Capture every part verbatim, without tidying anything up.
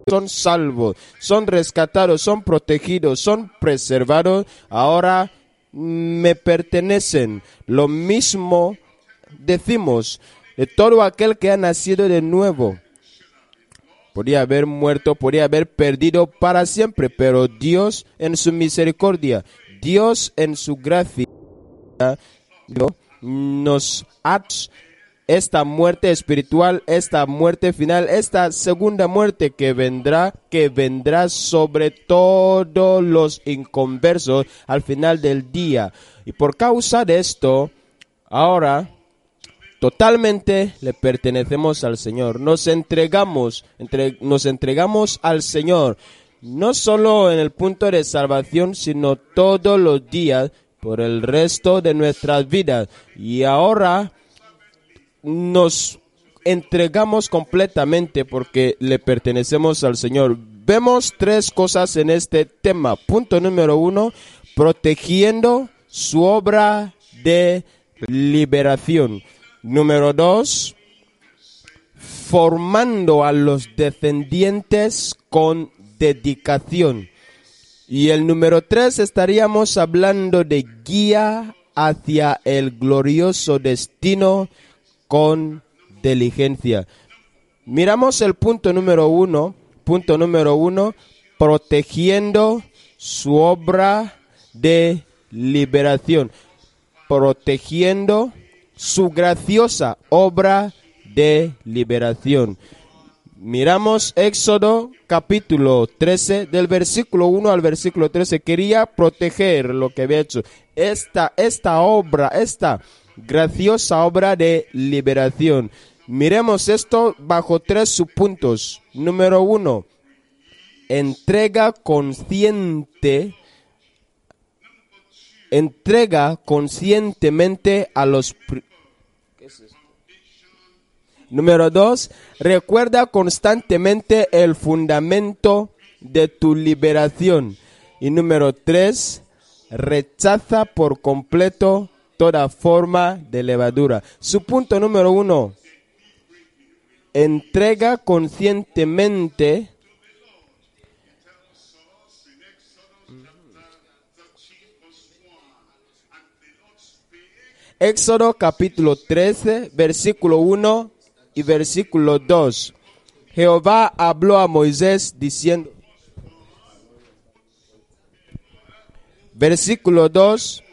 son salvos, son rescatados, son protegidos, son preservados, ahora me pertenecen. Lo mismo decimos de todo aquel que ha nacido de nuevo. Podría haber muerto, podría haber perdido para siempre, pero Dios en su misericordia, Dios en su gracia, nos ha esta muerte espiritual, esta muerte final, esta segunda muerte que vendrá, que vendrá sobre todos los inconversos al final del día. Y por causa de esto, ahora totalmente le pertenecemos al Señor. Nos entregamos, entre, nos entregamos al Señor, no solo en el punto de salvación, sino todos los días por el resto de nuestras vidas. Y ahora nos entregamos completamente porque le pertenecemos al Señor. Vemos tres cosas en este tema. Punto número uno, protegiendo su obra de liberación. Número dos, formando a los descendientes con dedicación. Y el número tres, estaríamos hablando de guía hacia el glorioso destino con diligencia. Miramos el punto número uno, punto número uno, protegiendo su obra de liberación, protegiendo su graciosa obra de liberación. Miramos Éxodo capítulo trece, del versículo uno al versículo trece. Quería proteger lo que había hecho. Esta, esta obra, esta graciosa obra de liberación. Miremos esto bajo tres subpuntos. Número uno, entrega consciente, entrega conscientemente a los... ¿Qué es esto? Número dos, recuerda constantemente el fundamento de tu liberación. Y número tres, rechaza por completo toda forma de levadura. Su punto número uno, entrega conscientemente Éxodo capítulo trece, versículo uno y versículo dos. Jehová habló a Moisés diciendo, versículo dos,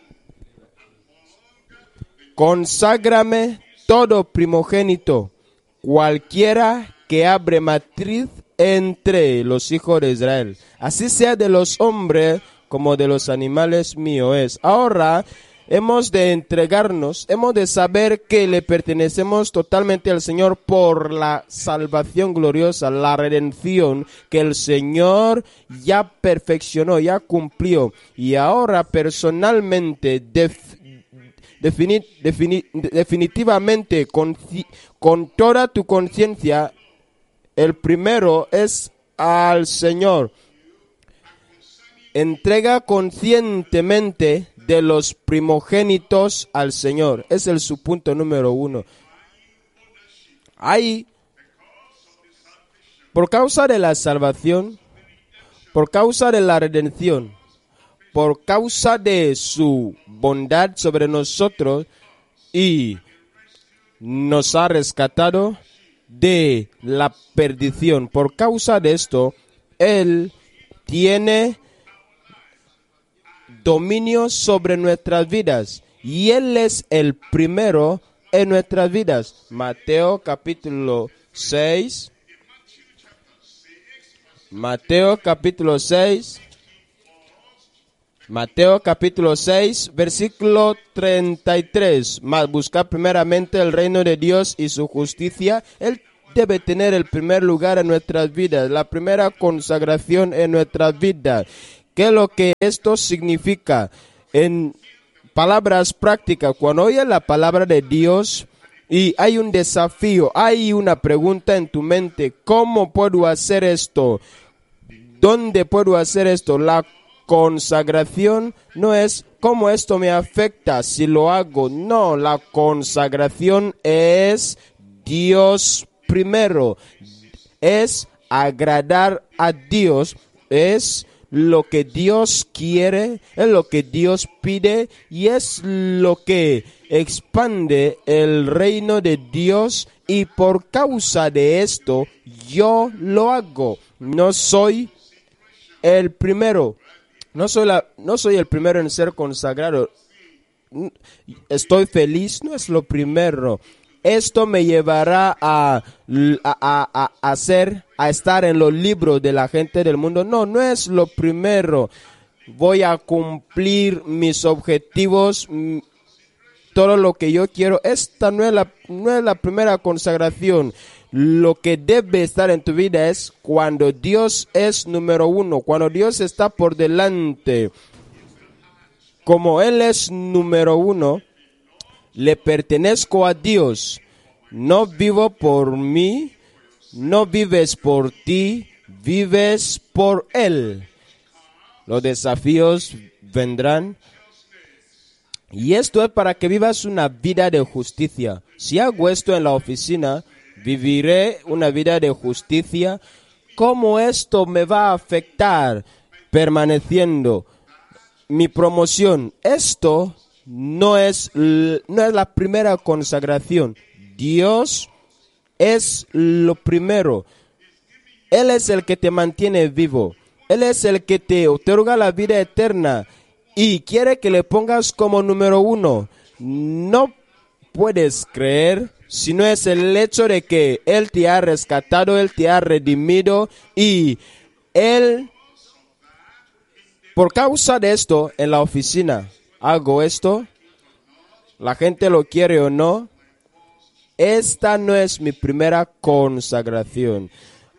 conságrame todo primogénito, cualquiera que abre matriz entre los hijos de Israel, así sea de los hombres como de los animales mío es. Ahora hemos de entregarnos, hemos de saber que le pertenecemos totalmente al Señor por la salvación gloriosa, la redención que el Señor ya perfeccionó, ya cumplió. Y ahora personalmente, def, defini, defini, definitivamente, con, con toda tu conciencia, el primero es al Señor. Entrega conscientemente de los primogénitos al Señor. Es el su punto número uno. Ahí, por causa de la salvación, por causa de la redención, por causa de su bondad sobre nosotros y nos ha rescatado de la perdición. Por causa de esto, Él tiene dominio sobre nuestras vidas y Él es el primero en nuestras vidas. Mateo capítulo seis, Mateo capítulo seis, Mateo capítulo seis, versículo treinta y tres. Buscar primeramente el reino de Dios y su justicia. Él debe tener el primer lugar en nuestras vidas, la primera consagración en nuestras vidas. ¿Qué es lo que esto significa? En palabras prácticas, cuando oyes la palabra de Dios y hay un desafío, hay una pregunta en tu mente, ¿cómo puedo hacer esto? ¿Dónde puedo hacer esto? La consagración no es cómo esto me afecta si lo hago. No, la consagración es Dios primero. Es agradar a Dios es lo que Dios quiere, es lo que Dios pide y es lo que expande el reino de Dios, y por causa de esto yo lo hago. No soy el primero, no soy, la, no soy el primero en ser consagrado. Estoy feliz, no es lo primero. Esto me llevará a, a, a, a, hacer, a estar en los libros de la gente del mundo. No, no es lo primero. Voy a cumplir mis objetivos, todo lo que yo quiero. Esta no es la, no es la primera consagración. Lo que debe estar en tu vida es cuando Dios es número uno, cuando Dios está por delante. Como Él es número uno, le pertenezco a Dios. No vivo por mí, no vives por ti, vives por Él. Los desafíos vendrán. Y esto es para que vivas una vida de justicia. Si hago esto en la oficina, viviré una vida de justicia. ¿Cómo esto me va a afectar permaneciendo? Mi promoción. Esto no es, no es la primera consagración. Dios es lo primero. Él es el que te mantiene vivo. Él es el que te otorga la vida eterna y quiere que le pongas como número uno. No puedes creer si no es el hecho de que Él te ha rescatado, Él te ha redimido y Él, por causa de esto, en la oficina, hago esto, la gente lo quiere o no, esta no es mi primera consagración.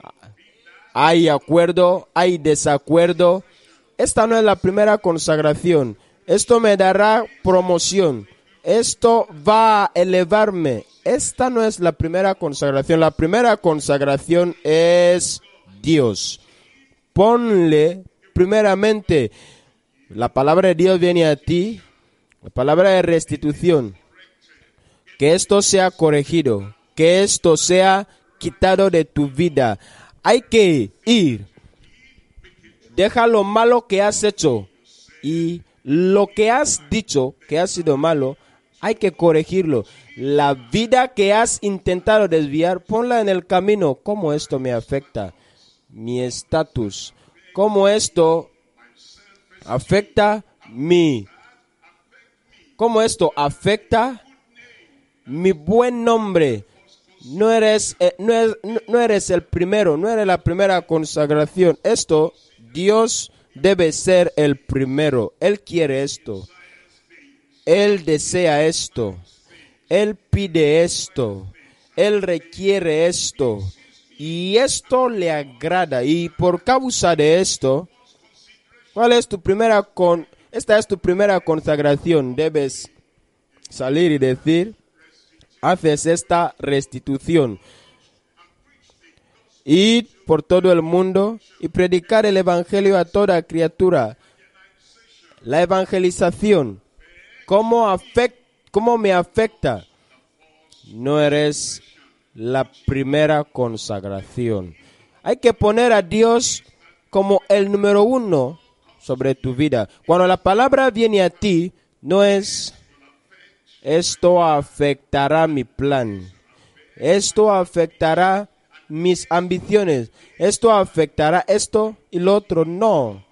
Hay acuerdo, hay desacuerdo. Esta no es la primera consagración. Esto me dará promoción. Esto va a elevarme. Esta no es la primera consagración. La primera consagración es Dios. Ponle primeramente, la palabra de Dios viene a ti, la palabra de restitución. Que esto sea corregido, que esto sea quitado de tu vida. Hay que ir. Deja lo malo que has hecho y lo que has dicho que ha sido malo, hay que corregirlo. La vida que has intentado desviar, ponla en el camino. ¿Cómo esto me afecta? Mi estatus. ¿Cómo esto afecta mi? ¿Cómo esto afecta mi buen nombre? No eres, eh, no, es, no, no eres el primero, no eres la primera consagración. Esto, Dios debe ser el primero. Él quiere esto. Él desea esto. Él pide esto. Él requiere esto. Y esto le agrada. Y por causa de esto, ¿cuál es tu primera con? Esta es tu primera consagración. Debes salir y decir, haces esta restitución. Ir por todo el mundo y predicar el evangelio a toda criatura. La evangelización, ¿cómo, afect, cómo me afecta? No eres la primera consagración. Hay que poner a Dios como el número uno sobre tu vida. Cuando la palabra viene a ti, no es esto afectará mi plan, esto afectará mis ambiciones, esto afectará esto y lo otro. No.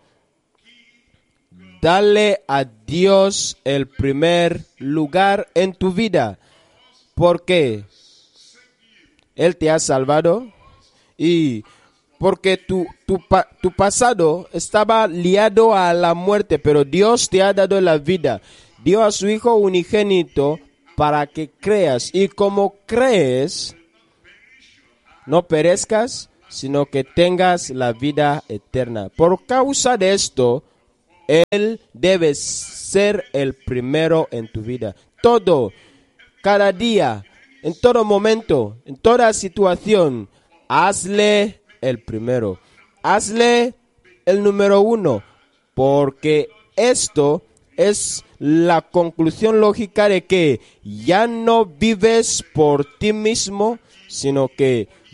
Dale a Dios el primer lugar en tu vida. Porque Él te ha salvado y porque tu, tu, tu pasado estaba liado a la muerte, pero Dios te ha dado la vida. Dio a su Hijo unigénito para que creas. Y como crees, no perezcas, sino que tengas la vida eterna. Por causa de esto, Él debe ser el primero en tu vida. Todo, cada día, en todo momento, en toda situación, hazle el primero. Hazle el número uno. Porque esto es la conclusión lógica de que ya no vives por ti mismo, sino que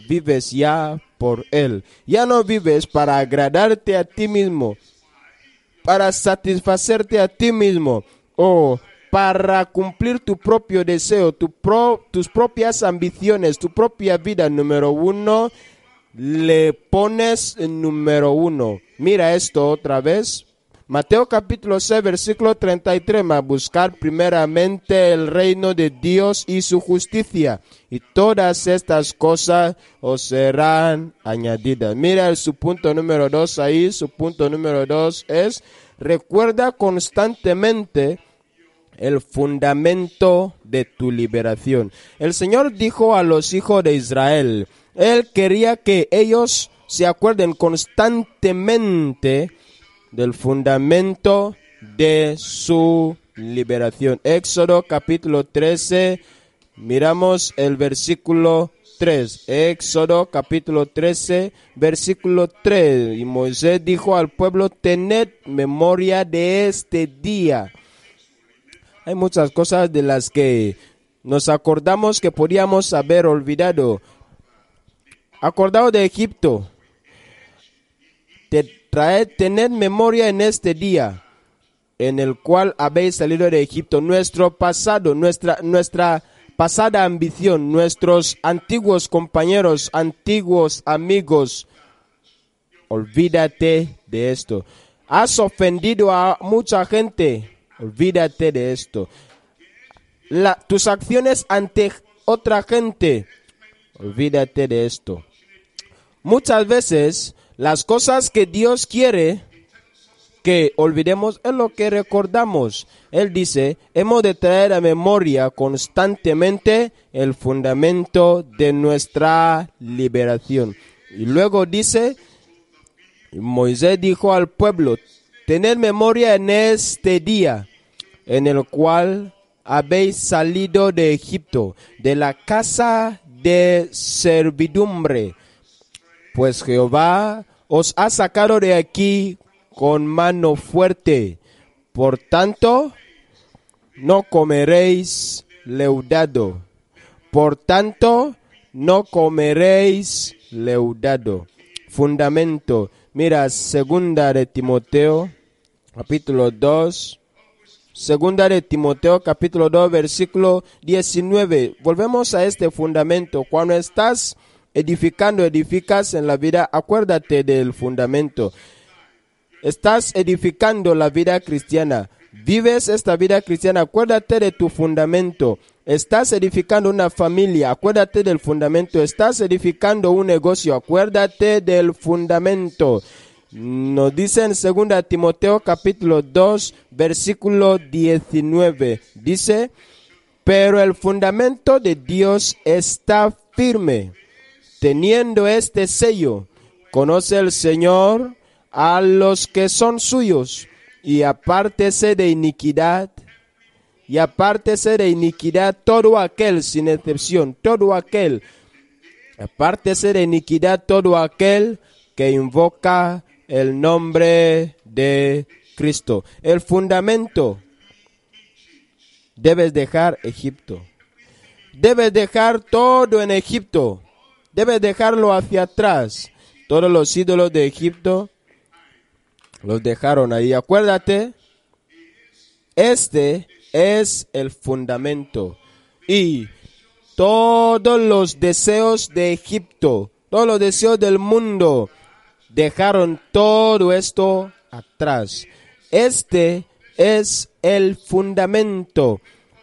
vives ya por Él. Ya no vives para agradarte a ti mismo, para satisfacerte a ti mismo, o para cumplir tu propio deseo, tu pro, tus propias ambiciones, tu propia vida. Número uno, le pones en número uno. Mira esto otra vez. Mateo capítulo seis, versículo treinta y tres. A buscar primeramente el reino de Dios y su justicia, y todas estas cosas os serán añadidas. Mira su punto número dos ahí. Su punto número dos es: recuerda constantemente el fundamento de tu liberación. El Señor dijo a los hijos de Israel, Él quería que ellos se acuerden constantemente del fundamento de su liberación. Éxodo capítulo trece, miramos el versículo tres. Éxodo capítulo trece, versículo tres. Y Moisés dijo al pueblo: tened memoria de este día. Hay muchas cosas de las que nos acordamos que podíamos haber olvidado. Acordado de Egipto. Te traed, tened memoria en este día en el cual habéis salido de Egipto. Nuestro pasado, nuestra, nuestra pasada ambición, nuestros antiguos compañeros, antiguos amigos. Olvídate de esto. Has ofendido a mucha gente. Olvídate de esto. La, tus acciones ante otra gente. Olvídate de esto. Muchas veces las cosas que Dios quiere que olvidemos es lo que recordamos. Él dice, hemos de traer a memoria constantemente el fundamento de nuestra liberación. Y luego dice, Moisés dijo al pueblo, tened memoria en este día en el cual habéis salido de Egipto, de la casa de servidumbre. Pues Jehová os ha sacado de aquí con mano fuerte. Por tanto, no comeréis leudado. Por tanto, no comeréis leudado. Fundamento. Mira, segunda de Timoteo, capítulo dos. Segunda de Timoteo, capítulo dos, versículo diecinueve. Volvemos a este fundamento. Cuando estás edificando, edificas en la vida, acuérdate del fundamento. Estás edificando la vida cristiana. Vives esta vida cristiana, acuérdate de tu fundamento. Estás edificando una familia, acuérdate del fundamento. Estás edificando un negocio, acuérdate del fundamento. Nos dice en segunda Timoteo capítulo dos, versículo diecinueve. Dice, pero el fundamento de Dios está firme, teniendo este sello. Conoce el Señor a los que son suyos, y apártese de iniquidad, y apártese de iniquidad todo aquel, sin excepción, todo aquel, apártese de iniquidad todo aquel que invoca el nombre de Cristo. El fundamento, debes dejar Egipto. Debes dejar todo en Egipto. Debes dejarlo hacia atrás. Todos los ídolos de Egipto los dejaron ahí. Acuérdate, este es el fundamento. Y todos los deseos de Egipto, todos los deseos del mundo, dejaron todo esto atrás. Este es el fundamento.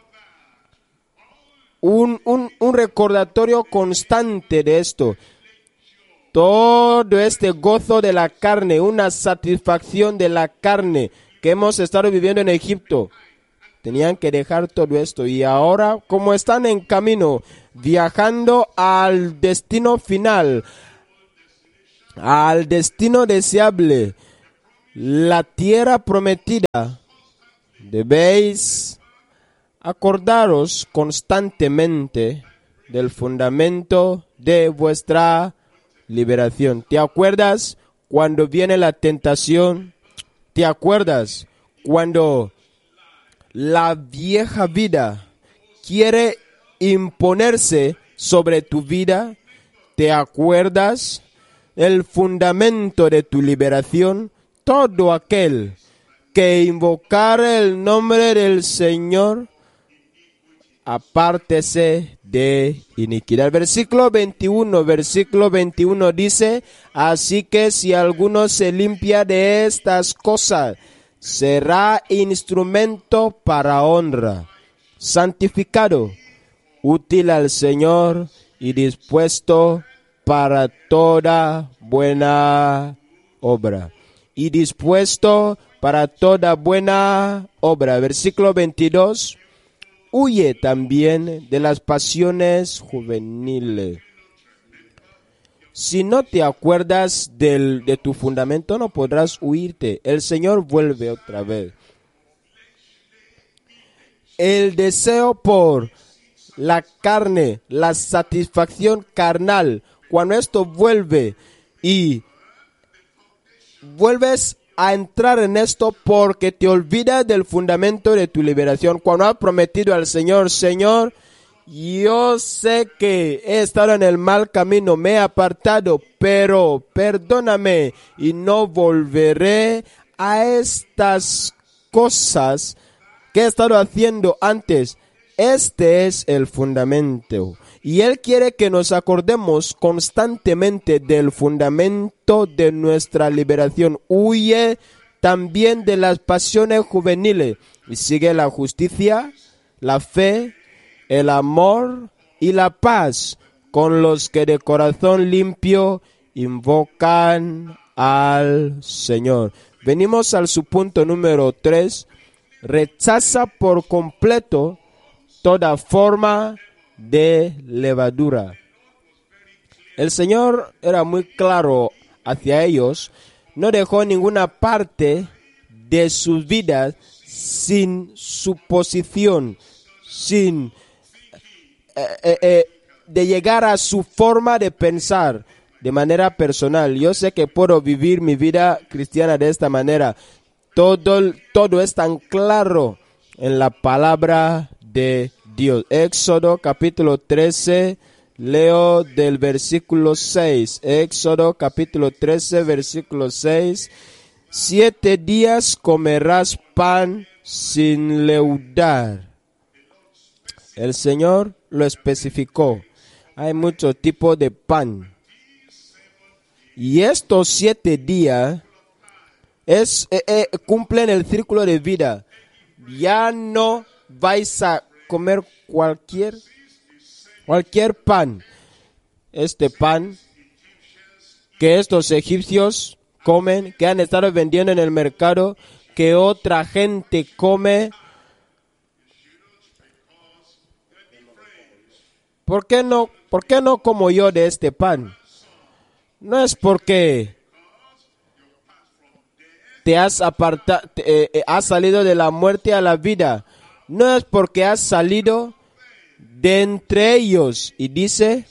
Un, un, un recordatorio constante de esto. Todo este gozo de la carne, una satisfacción de la carne que hemos estado viviendo en Egipto. Tenían que dejar todo esto. Y ahora, como están en camino, viajando al destino final, al destino deseable, la tierra prometida, debéis acordaros constantemente del fundamento de vuestra liberación. ¿Te acuerdas cuando viene la tentación? ¿Te acuerdas cuando la vieja vida quiere imponerse sobre tu vida? ¿Te acuerdas? El fundamento de tu liberación, todo aquel que invocare el nombre del Señor, apártese de iniquidad. Versículo veintiuno, versículo veintiuno dice, así que si alguno se limpia de estas cosas, será instrumento para honra, santificado, útil al Señor y dispuesto para toda buena obra. Y dispuesto para toda buena obra. Versículo veintidós. Huye también de las pasiones juveniles. Si no te acuerdas del, de tu fundamento, no podrás huirte. El Señor vuelve otra vez. El deseo por la carne, la satisfacción carnal, cuando esto vuelve y vuelves a entrar en esto porque te olvidas del fundamento de tu liberación. Cuando has prometido al Señor, Señor, yo sé que he estado en el mal camino, me he apartado, pero perdóname y no volveré a estas cosas que he estado haciendo antes. Este es el fundamento. Y Él quiere que nos acordemos constantemente del fundamento de nuestra liberación. Huye también de las pasiones juveniles y sigue la justicia, la fe, el amor y la paz con los que de corazón limpio invocan al Señor. Venimos al subpunto número tres. Rechaza por completo toda forma de levadura. El Señor era muy claro hacia ellos, no dejó ninguna parte de sus vidas sin suposición, sin eh, eh, eh, de llegar a su forma de pensar de manera personal. Yo sé que puedo vivir mi vida cristiana de esta manera. Todo, todo es tan claro en la palabra de Dios. Éxodo capítulo trece, leo del versículo seis. Éxodo capítulo trece, versículo seis. Siete días comerás pan sin leudar. El Señor lo especificó. Hay muchos tipos de pan. Y estos siete días es, eh, eh, cumplen el círculo de vida. Ya no vais a comer cualquier cualquier pan. Este pan que estos egipcios comen, que han estado vendiendo en el mercado, que otra gente come. ¿Por qué no, por qué no como yo de este pan? No es porque te has apartado, eh, eh, has salido de la muerte a la vida. No es porque has salido de entre ellos. Y dice,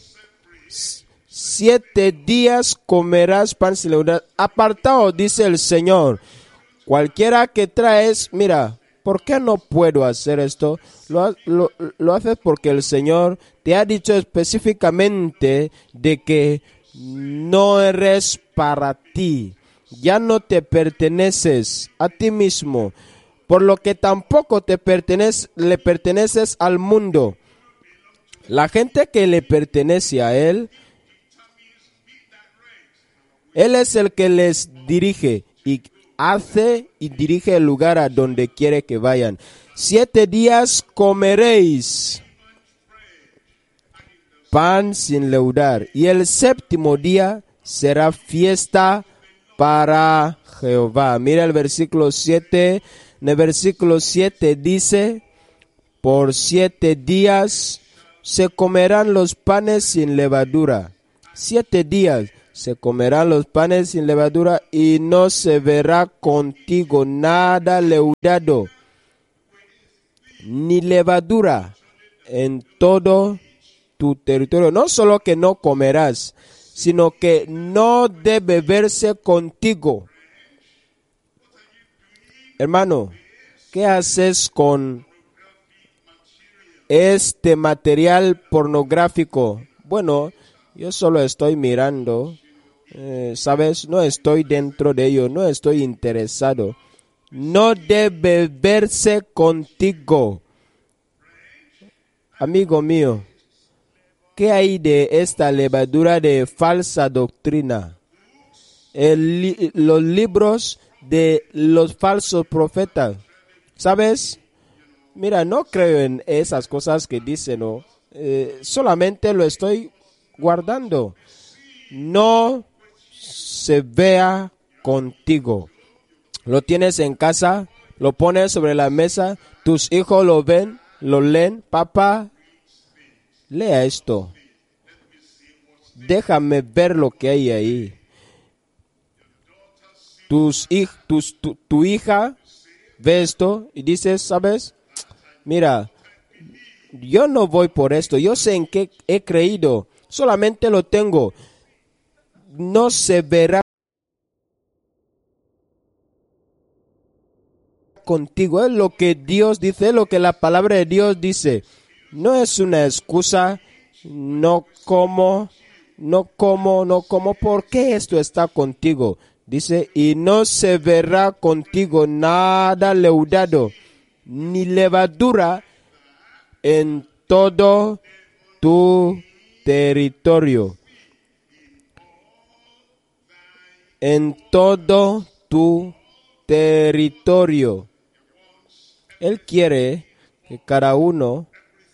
siete días comerás pan sin leudar. Apartado, dice el Señor. Cualquiera que traes, mira, ¿por qué no puedo hacer esto? Lo, lo, lo haces porque el Señor te ha dicho específicamente de que no eres para ti. Ya no te perteneces a ti mismo, por lo que tampoco te perteneces, le perteneces al mundo. La gente que le pertenece a Él, Él es el que les dirige y hace y dirige el lugar a donde quiere que vayan. Siete días comeréis pan sin leudar, y el séptimo día será fiesta para Jehová. Mira el versículo siete. En el versículo siete dice, por siete días se comerán los panes sin levadura. Siete días se comerán los panes sin levadura y no se verá contigo nada leudado, ni levadura en todo tu territorio. No solo que no comerás, sino que no debe verse contigo. Hermano, ¿qué haces con este material pornográfico? Bueno, Yo solo estoy mirando, eh, ¿sabes? No estoy dentro de ello, no estoy interesado. No debe verse contigo. Amigo mío, ¿qué hay de esta levadura de falsa doctrina? El li- los libros de los falsos profetas, ¿sabes? Mira, no creo en esas cosas que dicen, ¿no? Eh, solamente lo estoy guardando. No se vea contigo. Lo tienes en casa, lo pones sobre la mesa, tus hijos lo ven, lo leen. Papá, lea esto. Déjame ver lo que hay ahí. Tus, hij- tus, tu, tu hija ve esto y dices, ¿sabes? Mira, yo no voy por esto. Yo sé en qué he creído. Solamente lo tengo. No se verá contigo. Es lo que Dios dice, es lo que la palabra de Dios dice. No es una excusa. No como, no como, no como. ¿Por qué esto está contigo? Dice, y no se verá contigo nada leudado, ni levadura en todo tu territorio. En todo tu territorio. Él quiere que cada uno,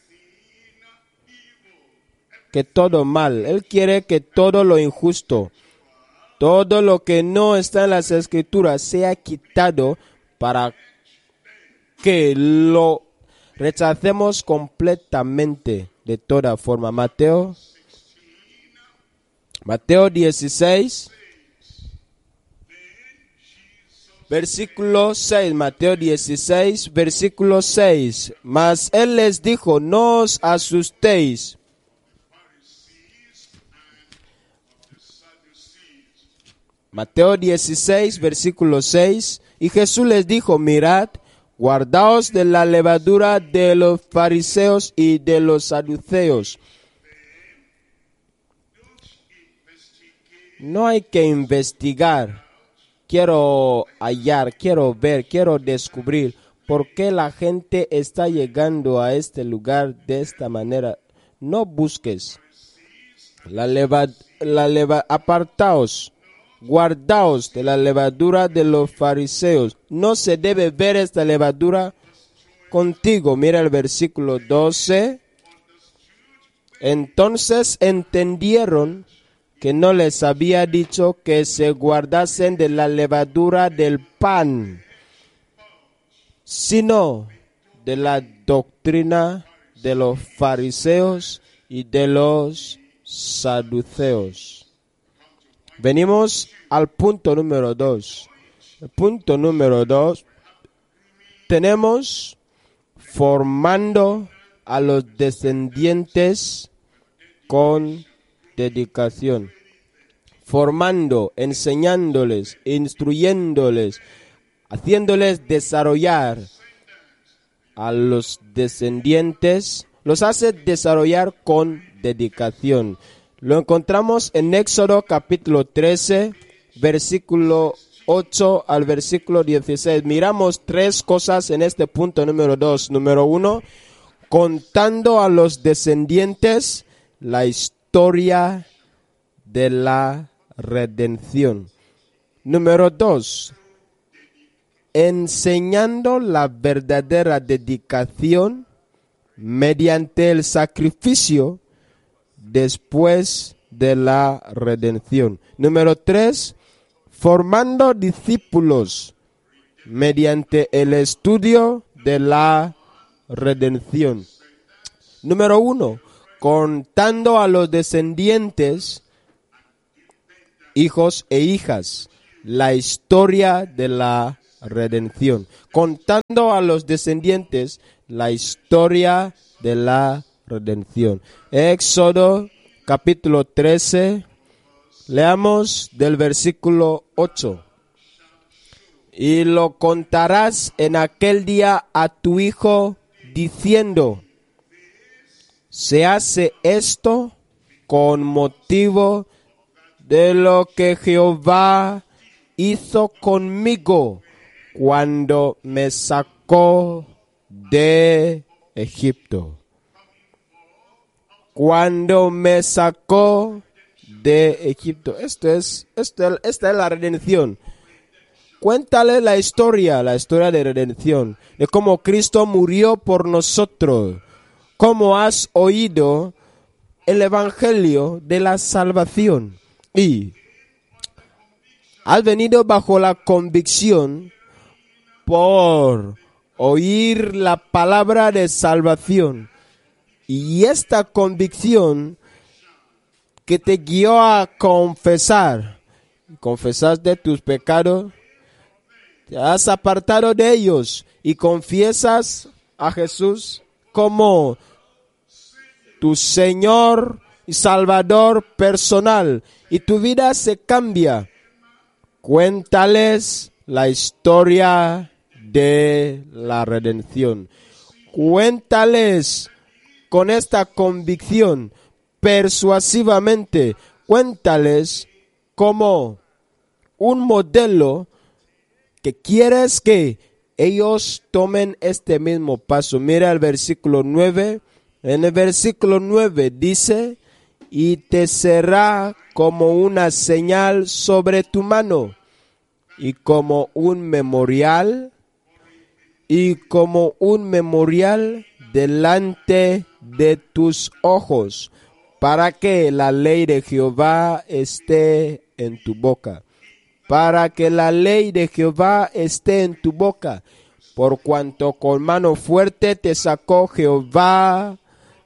que todo mal, Él quiere que todo lo injusto, todo lo que no está en las escrituras sea quitado para que lo rechacemos completamente de toda forma. Mateo, Mateo dieciséis, versículo seis, Mateo dieciséis, versículo seis. Mas él les dijo, no os asustéis. Mateo dieciséis, versículo seis. Y Jesús les dijo, mirad, guardaos de la levadura de los fariseos y de los saduceos. No hay que investigar. Quiero hallar, quiero ver, quiero descubrir por qué la gente está llegando a este lugar de esta manera. No busques. La leva, la leva, apartaos, guardaos de la levadura de los fariseos. No se debe ver esta levadura contigo. Mira el versículo doce. Entonces entendieron que no les había dicho que se guardasen de la levadura del pan, sino de la doctrina de los fariseos y de los saduceos. Venimos al punto número dos. El punto número dos, tenemos formando a los descendientes con dedicación, formando, enseñándoles, instruyéndoles, haciéndoles desarrollar a los descendientes, los hace desarrollar con dedicación. Lo encontramos en Éxodo capítulo trece, versículo ocho al versículo dieciséis. Miramos tres cosas en este punto número dos. Número uno, contando a los descendientes la historia de la redención. Número dos, enseñando la verdadera dedicación mediante el sacrificio después de la redención. Número tres, formando discípulos mediante el estudio de la redención. Número uno, contando a los descendientes, hijos e hijas, la historia de la redención. Contando a los descendientes la historia de la redención. Éxodo capítulo trece, leamos del versículo ocho. Y lo contarás en aquel día a tu hijo diciendo, se hace esto con motivo de lo que Jehová hizo conmigo cuando me sacó de Egipto. Cuando me sacó de Egipto. Esto es, esto, esta es la redención. Cuéntale la historia, la historia de redención, de cómo Cristo murió por nosotros, cómo has oído el evangelio de la salvación y has venido bajo la convicción por oír la palabra de salvación. Y esta convicción que te guió a confesar, confesaste tus pecados, te has apartado de ellos y confiesas a Jesús como tu Señor y Salvador personal y tu vida se cambia. Cuéntales la historia de la redención. Cuéntales con esta convicción persuasivamente. Cuéntales como un modelo que quieres que ellos tomen este mismo paso. Mira el versículo nueve. En el versículo nueve dice, y te será como una señal sobre tu mano, y como un memorial, y como un memorial delante de tus ojos, para que la ley de Jehová esté en tu boca. Para que la ley de Jehová esté en tu boca, por cuanto con mano fuerte te sacó Jehová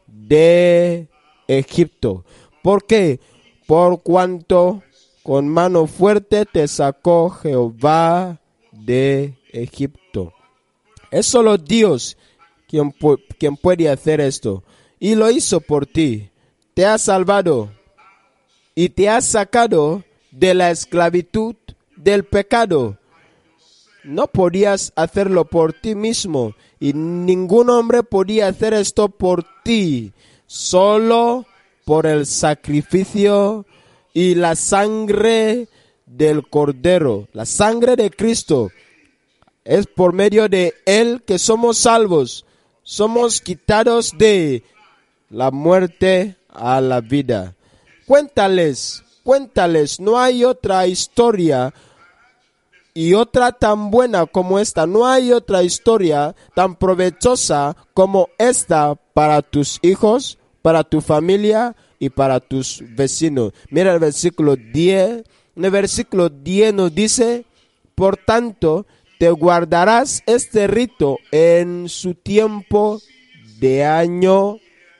de Egipto. ¿Por qué? Por cuanto con mano fuerte te sacó Jehová de Egipto. Es solo Dios quien, pu- quien puede hacer esto. Y lo hizo por ti. Te ha salvado y te ha sacado de la esclavitud del pecado. No podías hacerlo por ti mismo y ningún hombre podía hacer esto por ti, solo por el sacrificio y la sangre del Cordero, la sangre de Cristo. Es por medio de Él que somos salvos, somos quitados de la muerte a la vida. Cuéntales, cuéntales, no hay otra historia y otra tan buena como esta. No hay otra historia tan provechosa como esta para tus hijos, para tu familia y para tus vecinos. Mira el versículo diez. En el versículo diez nos dice, por tanto, te guardarás este rito en su tiempo de año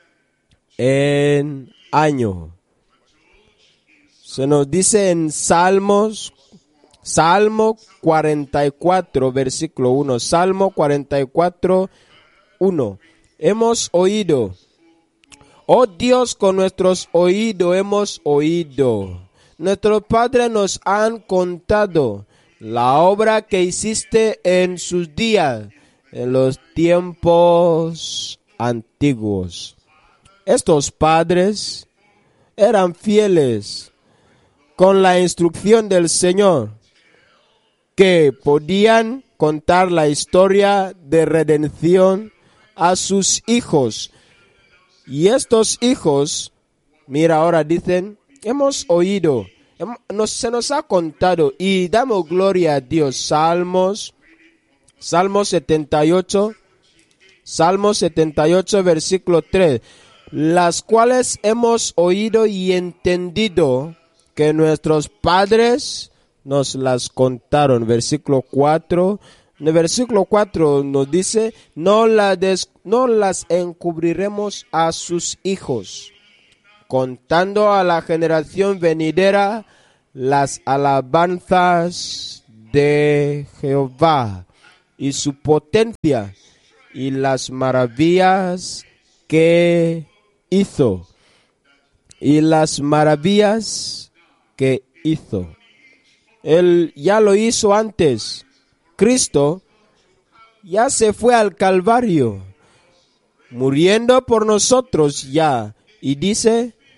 en año. Se nos dice en Salmos Salmo cuarenta y cuatro, versículo uno. Salmo cuarenta y cuatro, uno. Hemos oído. Oh Dios, con nuestros oídos hemos oído. Nuestros padres nos han contado la obra que hiciste en sus días, en los tiempos antiguos. Estos padres eran fieles con la instrucción del Señor, que podían contar la historia de redención a sus hijos. Y estos hijos, mira ahora dicen, hemos oído, hemos, nos, se nos ha contado y damos gloria a Dios. Salmos, Salmo setenta y ocho, Salmo setenta y ocho, versículo tres, las cuales hemos oído y entendido que nuestros padres nos las contaron. Versículo cuatro. En el versículo cuatro nos dice, no, la des, no las encubriremos a sus hijos, contando a la generación venidera las alabanzas de Jehová y su potencia y las maravillas que hizo. Y las maravillas que hizo. Él ya lo hizo antes. Cristo ya se fue al Calvario, muriendo por nosotros ya. Y dice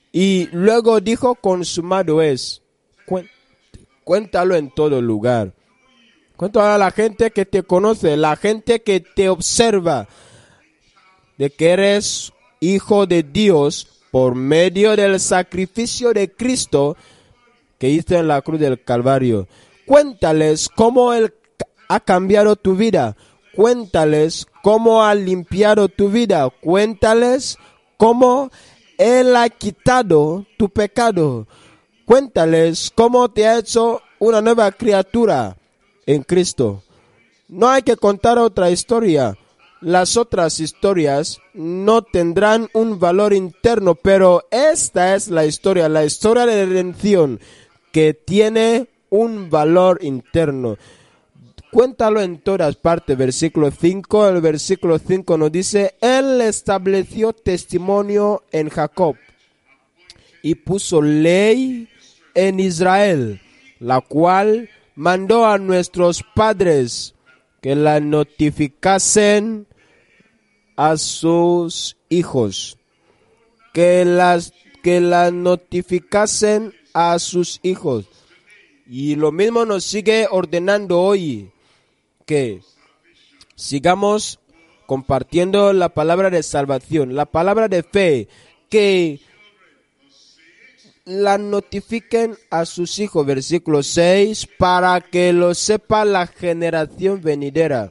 Y luego dijo, consumado es. Cuéntalo en todo lugar. Cuéntalo a la gente que te conoce, la gente que te observa, de que eres hijo de Dios por medio del sacrificio de Cristo que hizo en la cruz del Calvario. Cuéntales cómo Él ha cambiado tu vida. Cuéntales cómo ha limpiado tu vida. Cuéntales cómo Él ha quitado tu pecado. Cuéntales cómo te ha hecho una nueva criatura en Cristo. No hay que contar otra historia. Las otras historias no tendrán un valor interno, pero esta es la historia, la historia de redención que tiene un valor interno. Cuéntalo en todas partes. Versículo cinco, el versículo cinco nos dice, Él estableció testimonio en Jacob y puso ley en Israel, la cual mandó a nuestros padres que la notificasen a sus hijos, que las que la notificasen a sus hijos. Y lo mismo nos sigue ordenando hoy, que sigamos compartiendo la palabra de salvación, la palabra de fe, que la notifiquen a sus hijos, versículo seis, para que lo sepa la generación venidera.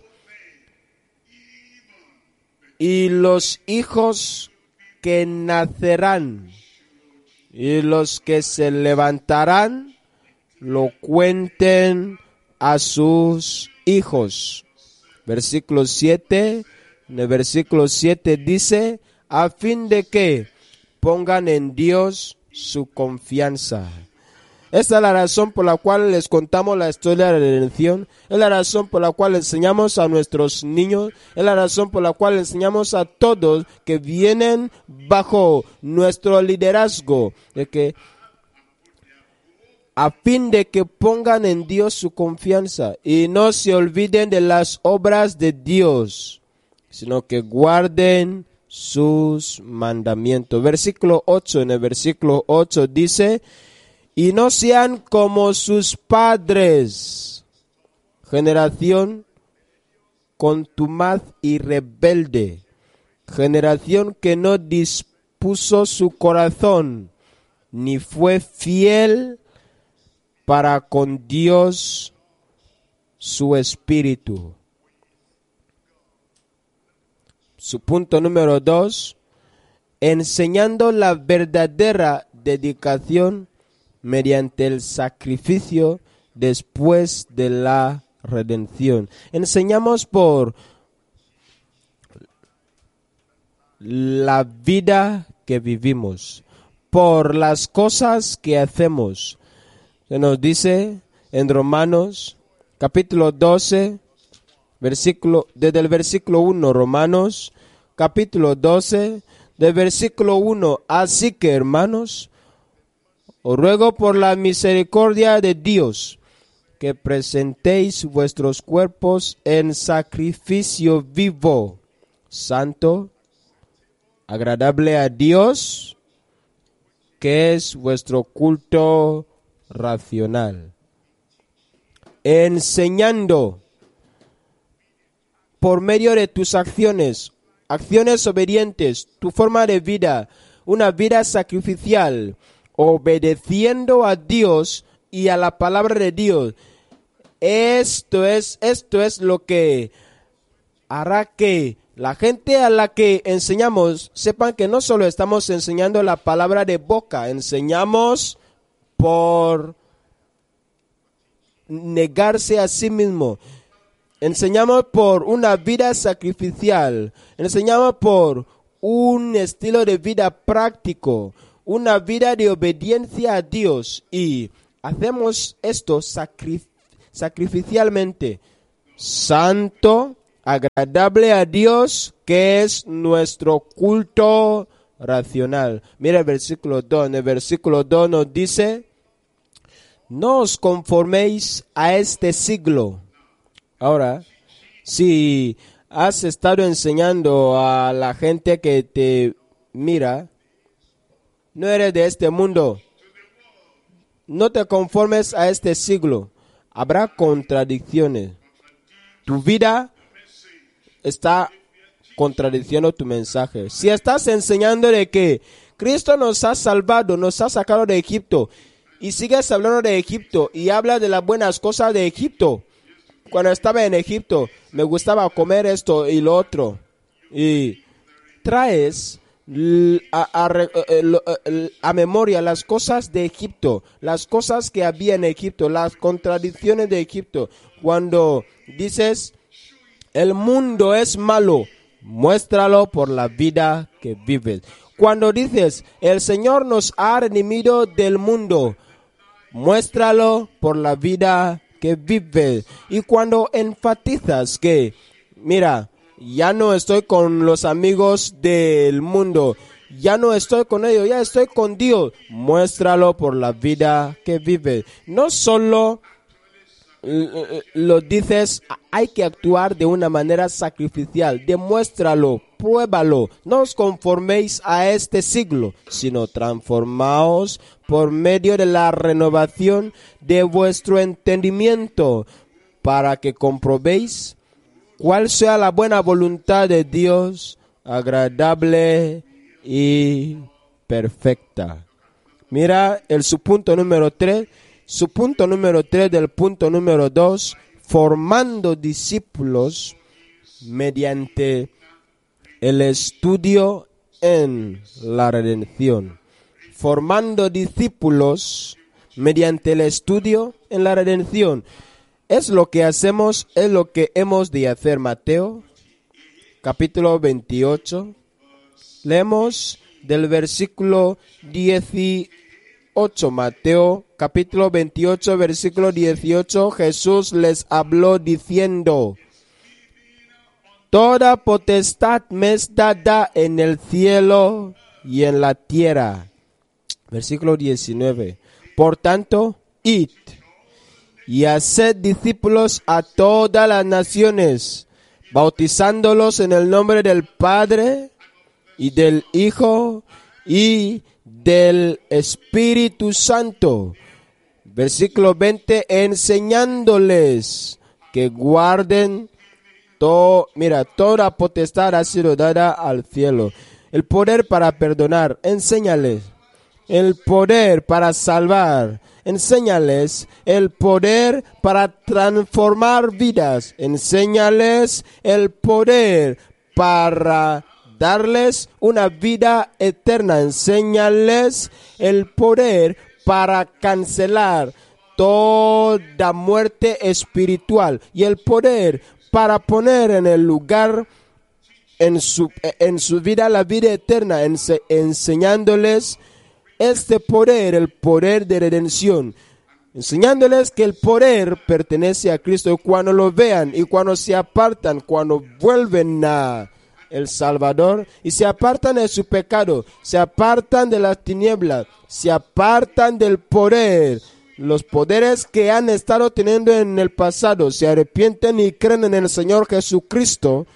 Y los hijos que nacerán y los que se levantarán lo cuenten a sus hijos. Versículo siete, en el versículo siete dice, a fin de que pongan en Dios su confianza. Esta es la razón por la cual les contamos la historia de la redención. Es la razón por la cual enseñamos a nuestros niños. Es la razón por la cual enseñamos a todos que vienen bajo nuestro liderazgo, de que a fin de que pongan en Dios su confianza y no se olviden de las obras de Dios, sino que guarden sus mandamientos. Versículo ocho, en el versículo ocho dice, y no sean como sus padres, generación contumaz y rebelde, generación que no dispuso su corazón, ni fue fiel para con Dios su espíritu. Su punto número dos, enseñando la verdadera dedicación mediante el sacrificio después de la redención. Enseñamos por la vida que vivimos, por las cosas que hacemos. Se nos dice en Romanos capítulo doce, versículo, desde el versículo uno, Romanos capítulo doce, del versículo uno, así que hermanos, os ruego por la misericordia de Dios que presentéis vuestros cuerpos en sacrificio vivo, santo, agradable a Dios, que es vuestro culto racional. Enseñando por medio de tus acciones, acciones obedientes, tu forma de vida, una vida sacrificial, obedeciendo a Dios y a la palabra de Dios. Esto es, esto es lo que hará que la gente a la que enseñamos sepan que no solo estamos enseñando la palabra de boca, enseñamos por negarse a sí mismo. Enseñamos por una vida sacrificial. Enseñamos por un estilo de vida práctico, una vida de obediencia a Dios. Y hacemos esto sacri- sacrificialmente, santo, agradable a Dios, que es nuestro culto racional. Mira el versículo dos. En el versículo dos nos dice, no os conforméis a este siglo. Ahora, si has estado enseñando a la gente que te mira, No eres de este mundo. No te conformes a este siglo. Habrá contradicciones. Tu vida está contradiciendo tu mensaje. Si estás enseñando de que Cristo nos ha salvado, nos ha sacado de Egipto, y sigues hablando de Egipto y hablas de las buenas cosas de Egipto. Cuando estaba en Egipto, me gustaba comer esto y lo otro. Y traes a, a, a, a memoria las cosas de Egipto, las cosas que había en Egipto, las contradicciones de Egipto. Cuando dices, el mundo es malo, muéstralo por la vida que vives. Cuando dices, el Señor nos ha redimido del mundo, muéstralo por la vida que vives. Y cuando enfatizas que, mira, ya no estoy con los amigos del mundo, ya no estoy con ellos, ya estoy con Dios, muéstralo por la vida que vives. No solo lo dices, hay que actuar de una manera sacrificial, demuéstralo, pruébalo. No os conforméis a este siglo, sino transformaos por medio de la renovación de vuestro entendimiento, para que comprobéis cuál sea la buena voluntad de Dios, agradable y perfecta. Mira el subpunto número tres. Su punto número tres del punto número dos, formando discípulos mediante el estudio en la redención. Formando discípulos mediante el estudio en la redención. Es lo que hacemos, es lo que hemos de hacer. Mateo, capítulo veintiocho. Leemos del versículo dieciocho. Mateo capítulo veintiocho, versículo dieciocho, Jesús les habló diciendo, toda potestad me es dada en el cielo y en la tierra. Versículo diecinueve, por tanto, id y haced discípulos a todas las naciones, bautizándolos en el nombre del Padre y del Hijo y del Espíritu Santo. Versículo veinte, enseñándoles que guarden todo, mira, toda potestad ha sido dada al cielo. El poder para perdonar, enséñales. El poder para salvar, enséñales. El poder para transformar vidas, enséñales. El poder para darles una vida eterna, enséñales. El poder para cancelar toda muerte espiritual y el poder para poner en el lugar en su, en su vida la vida eterna, ense, enseñándoles este poder, el poder de redención, enseñándoles que el poder pertenece a Cristo. Y cuando lo vean y cuando se apartan, cuando vuelven a el Salvador y se apartan de su pecado, se apartan de las tinieblas, se apartan del poder, los poderes que han estado teniendo en el pasado, se arrepienten y creen en el Señor Jesucristo,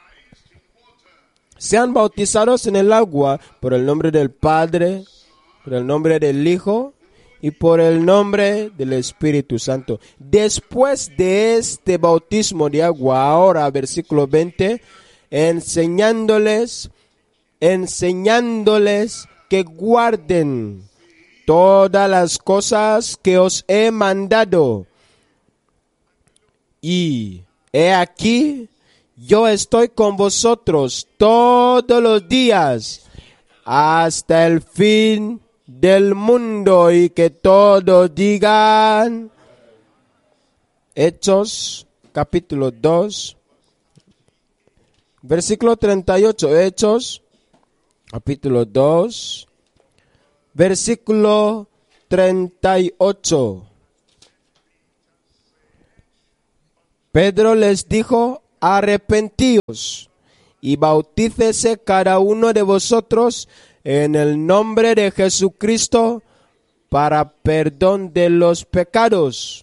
sean bautizados en el agua por el nombre del Padre, por el nombre del Hijo y por el nombre del Espíritu Santo. Después de este bautismo de agua, ahora versículo veinte, enseñándoles, enseñándoles que guarden todas las cosas que os he mandado. Y he aquí, yo estoy con vosotros todos los días hasta el fin del mundo. Y que todos digan, Hechos capítulo dos, versículo treinta y ocho, Hechos, capítulo dos, versículo treinta y ocho. Pedro les dijo, arrepentíos y bautícese cada uno de vosotros en el nombre de Jesucristo para perdón de los pecados.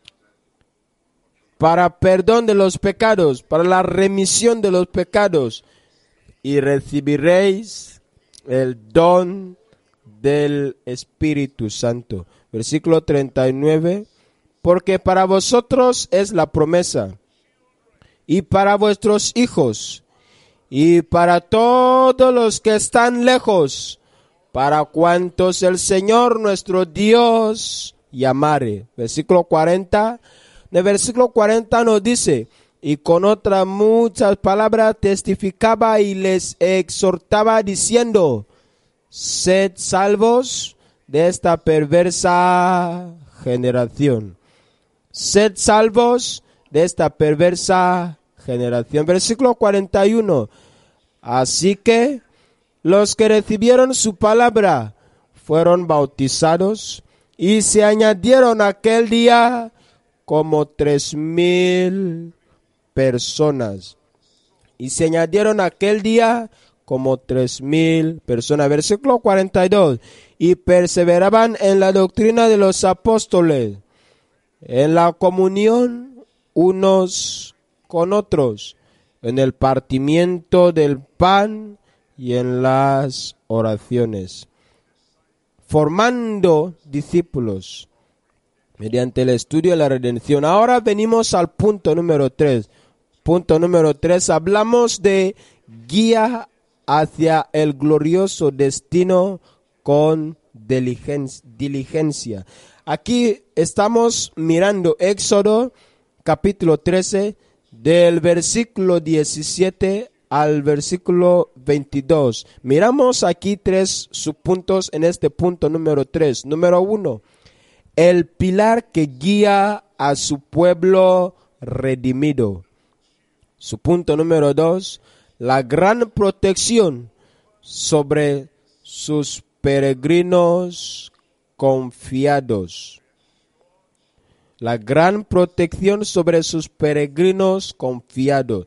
Para perdón de los pecados, para la remisión de los pecados, y recibiréis el don del Espíritu Santo. Versículo treinta y nueve. Porque para vosotros es la promesa, y para vuestros hijos, y para todos los que están lejos, para cuantos el Señor nuestro Dios llamare. Versículo cuarenta. En el versículo cuarenta nos dice: y con otras muchas palabras testificaba y les exhortaba diciendo: sed salvos de esta perversa generación. Sed salvos de esta perversa generación. Versículo cuarenta y uno. Así que los que recibieron su palabra fueron bautizados, y se añadieron aquel día como tres mil personas. Y se añadieron aquel día como tres mil personas. Versículo cuarenta y dos. Y perseveraban en la doctrina de los apóstoles, en la comunión unos con otros, en el partimiento del pan y en las oraciones, formando discípulos mediante el estudio de la redención. Ahora venimos al punto número tres. Punto número tres, hablamos de guía hacia el glorioso destino con diligencia. Aquí estamos mirando Éxodo capítulo trece, del versículo diecisiete al versículo veintidós. Miramos aquí tres subpuntos en este punto número tres. Número uno, el pilar que guía a su pueblo redimido. Su punto número dos, la gran protección sobre sus peregrinos confiados. La gran protección sobre sus peregrinos confiados.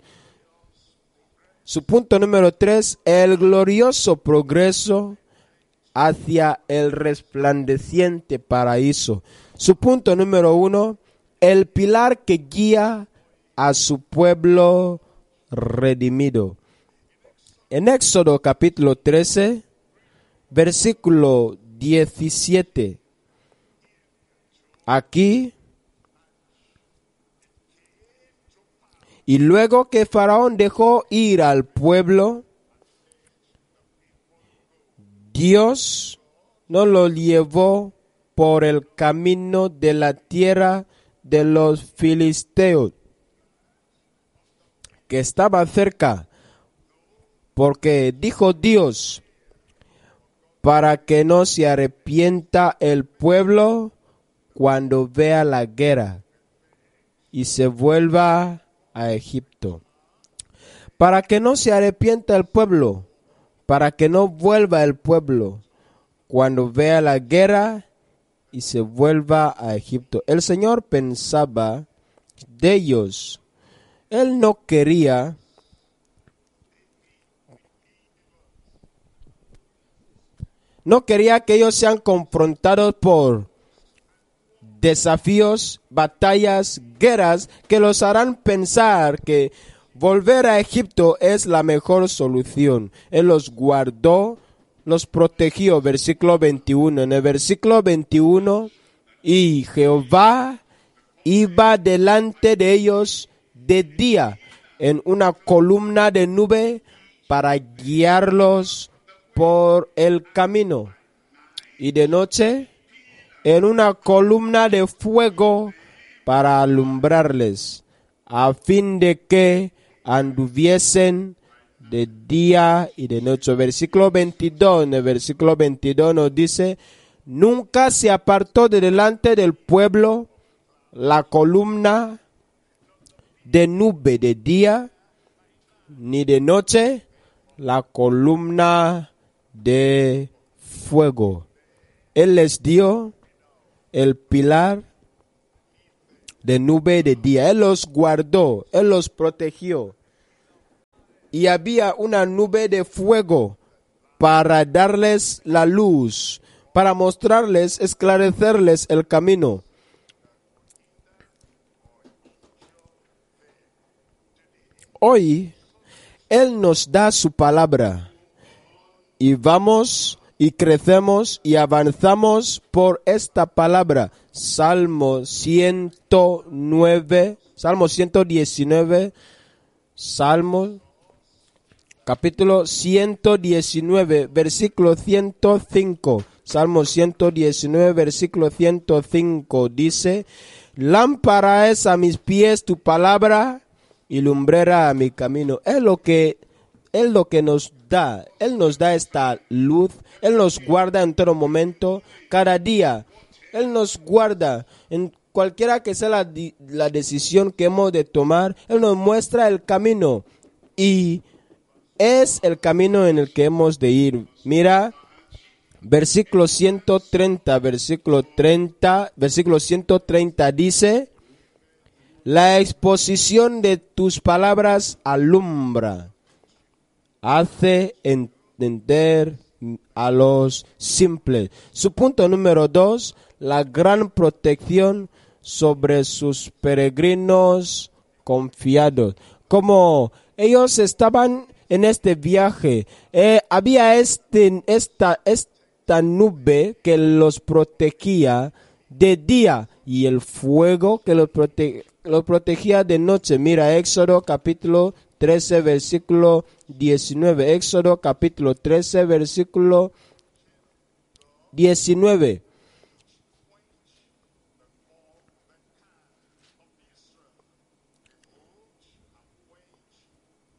Su punto número tres, el glorioso progreso hacia el resplandeciente paraíso. Su punto número uno, el pilar que guía a su pueblo redimido. En Éxodo capítulo trece, versículo diecisiete. Aquí, y luego que Faraón dejó ir al pueblo, Dios no lo llevó por el camino de la tierra de los filisteos, que estaba cerca, porque dijo Dios: para que no se arrepienta el pueblo cuando vea la guerra y se vuelva a Egipto. Para que no se arrepienta el pueblo, para que no vuelva el pueblo cuando vea la guerra y se vuelva a Egipto. El Señor pensaba de ellos. Él no quería no quería que ellos sean confrontados por desafíos, batallas, guerras que los harán pensar que volver a Egipto es la mejor solución. Él los guardó, los protegió. Versículo veintiuno. En el versículo veintiuno, y Jehová iba delante de ellos de día en una columna de nube para guiarlos por el camino, y de noche en una columna de fuego para alumbrarles, a fin de que anduviesen de día y de noche. Versículo veintidós, en el versículo veintidós nos dice: nunca se apartó de delante del pueblo la columna de nube de día, ni de noche la columna de fuego. Él les dio el pilar de nube de día. Él los guardó, Él los protegió. Y había una nube de fuego para darles la luz, para mostrarles, esclarecerles el camino. Hoy Él nos da su palabra y vamos y crecemos y avanzamos por esta palabra. Salmo ciento nueve, Salmo ciento diecinueve, Salmo capítulo ciento diecinueve, versículo ciento cinco. Salmo ciento diecinueve, versículo ciento cinco dice: lámpara es a mis pies tu palabra y lumbrera a mi camino. Es lo que, es lo que nos da. Él nos da esta luz. Él nos guarda en todo momento, cada día. Él nos guarda en cualquiera que sea la, la decisión que hemos de tomar. Él nos muestra el camino y es el camino en el que hemos de ir. Mira, versículo ciento treinta, versículo treinta, versículo ciento treinta dice: la exposición de tus palabras alumbra, hace entender a los simples. Su punto número dos, la gran protección sobre sus peregrinos confiados. Como ellos estaban en este viaje, eh, había este, esta, esta nube que los protegía de día y el fuego que los, prote, los protegía de noche. Mira, Éxodo capítulo trece, versículo diecinueve. Éxodo capítulo trece, versículo diecinueve.